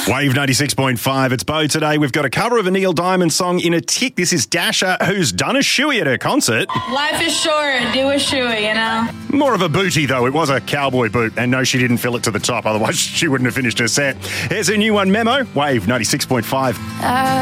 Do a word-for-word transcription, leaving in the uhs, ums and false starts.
Wave ninety-six point five. It's Bo today. We've got a cover of a Neil Diamond song in a tick. This is Dasha, who's done a shoey at her concert. Life is short. Do a shoey, you know? More of a booty, though. It was a cowboy boot. And no, she didn't fill it to the top. Otherwise, she wouldn't have finished her set. Here's a new one, Memo. Wave ninety-six point five. Uh